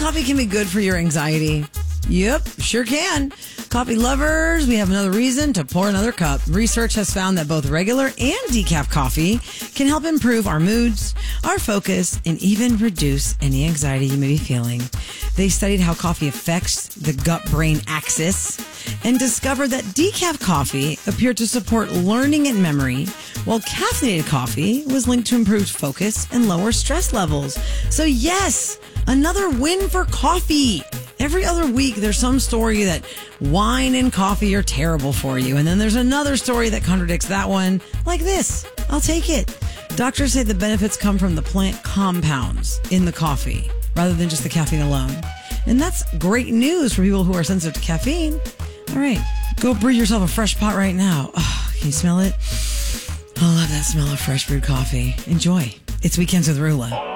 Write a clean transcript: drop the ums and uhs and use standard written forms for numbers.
coffee can be good for your anxiety? Yep, sure can. Coffee lovers, we have another reason to pour another cup. Research has found that both regular and decaf coffee can help improve our moods, our focus, and even reduce any anxiety you may be feeling. They studied how coffee affects the gut-brain axis and discovered that decaf coffee appeared to support learning and memory, while caffeinated coffee was linked to improved focus and lower stress levels. So yes, another win for coffee. Every other week, there's some story that wine and coffee are terrible for you. And then there's another story that contradicts that one, like this. I'll take it. Doctors say the benefits come from the plant compounds in the coffee rather than just the caffeine alone. And that's great news for people who are sensitive to caffeine. All right, go brew yourself a fresh pot right now. Oh, can you smell it? I love that smell of fresh brewed coffee. Enjoy. It's Weekends with Rula.